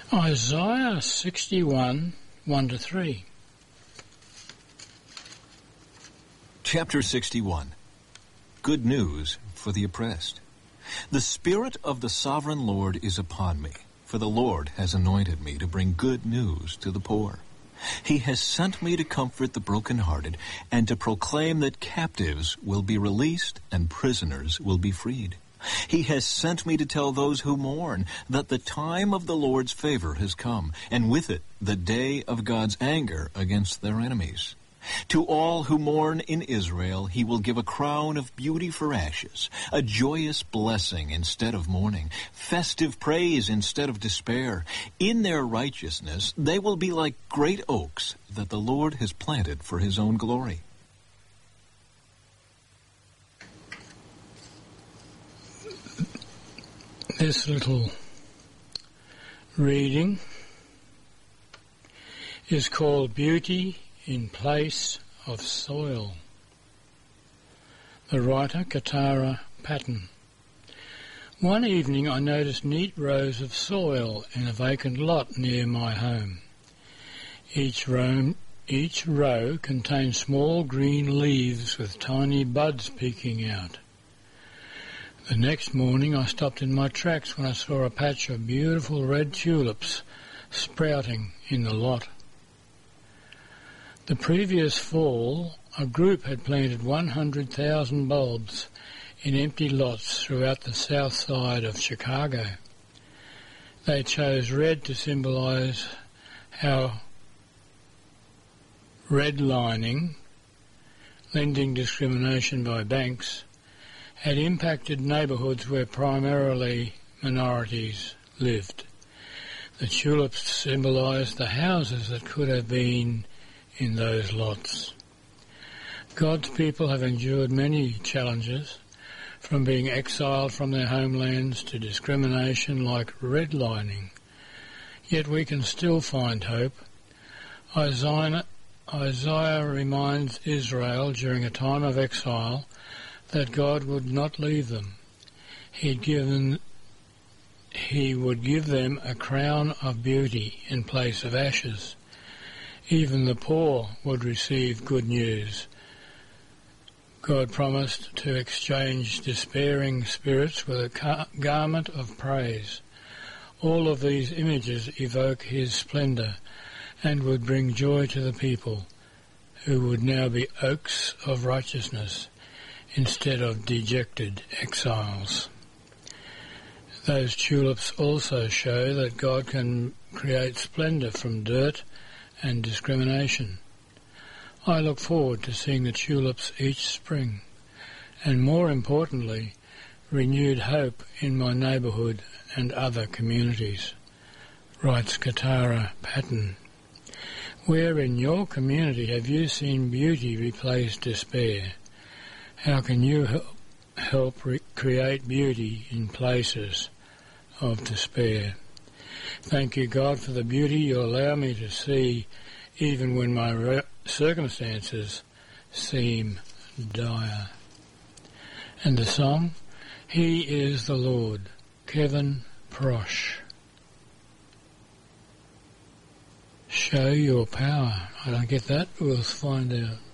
Isaiah 61, 1-3. Chapter 61. Good news for the oppressed. The Spirit of the Sovereign Lord is upon me, for the Lord has anointed me to bring good news to the poor. He has sent me to comfort the brokenhearted and to proclaim that captives will be released and prisoners will be freed. He has sent me to tell those who mourn that the time of the Lord's favor has come, and with it the day of God's anger against their enemies. To all who mourn in Israel, he will give a crown of beauty for ashes, a joyous blessing instead of mourning, festive praise instead of despair. In their righteousness, they will be like great oaks that the Lord has planted for his own glory. This little reading is called Beauty in Place of Soil. The writer, Katara Patton. One evening I noticed neat rows of soil in a vacant lot near my home. Each row contained small green leaves with tiny buds peeking out. The next morning I stopped in my tracks when I saw a patch of beautiful red tulips sprouting in the lot. The previous fall, a group had planted 100,000 bulbs in empty lots throughout the south side of Chicago. They chose red to symbolize how redlining, lending discrimination by banks, had impacted neighbourhoods where primarily minorities lived. The tulips symbolised the houses that could have been in those lots. God's people have endured many challenges, from being exiled from their homelands to discrimination like redlining. Yet we can still find hope. Isaiah reminds Israel during a time of exile that God would not leave them. He would give them a crown of beauty in place of ashes. Even the poor would receive good news. God promised to exchange despairing spirits with a garment of praise. All of these images evoke his splendour and would bring joy to the people, who would now be oaks of righteousness instead of dejected exiles. Those tulips also show that God can create splendour from dirt and discrimination. I look forward to seeing the tulips each spring, and more importantly, renewed hope in my neighbourhood and other communities, writes Katara Patton. Where in your community have you seen beauty replace despair? How can you help create beauty in places of despair? Thank you, God, for the beauty you allow me to see even when my circumstances seem dire. And the song, He is the Lord, Kevin Prosh. Show your power. I don't get that. We'll find out.